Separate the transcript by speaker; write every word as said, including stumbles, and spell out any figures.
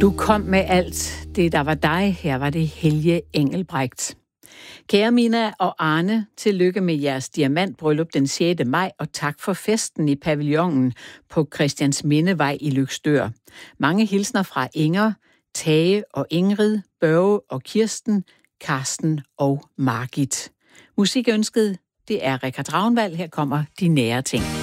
Speaker 1: Du kom med alt det, der var dig. Her var det Helge Engelbrecht. Kære Mina og Arne, tillykke med jeres diamantbryllup den sjette maj, og tak for festen i pavillonen på Christiansmindevej i Løgstør. Mange hilsner fra Inger, Tage og Ingrid, Børge og Kirsten, Karsten og Margit. Musikønsket, det er Richard Ragnvald. Her kommer De nære ting.